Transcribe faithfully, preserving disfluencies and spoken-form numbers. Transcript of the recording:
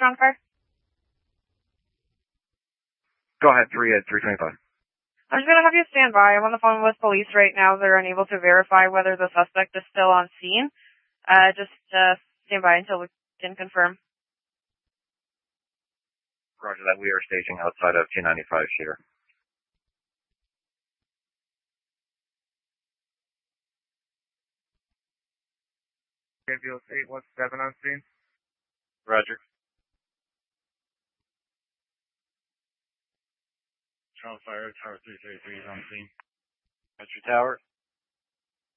strong fire? Go ahead, three at three twenty-five. I'm just going to have you stand by. I'm on the phone with police right now. They're unable to verify whether the suspect is still on scene. Uh, just uh, stand by until we can confirm. Roger that. We are staging outside of two ninety-five Sheeter. Ambulance eight one seven on scene. Roger. Strong fire, Tower three thirty-three is on scene. Roger, Tower.